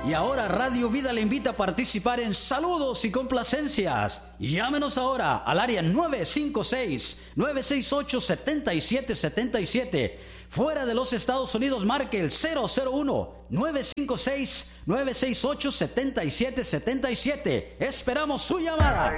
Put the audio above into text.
Y ahora Radio Vida le invita a participar en saludos y complacencias. Llámenos ahora al área 956-968-7777. Fuera de los Estados Unidos, marque el 001-956-968-7777. Esperamos su llamada.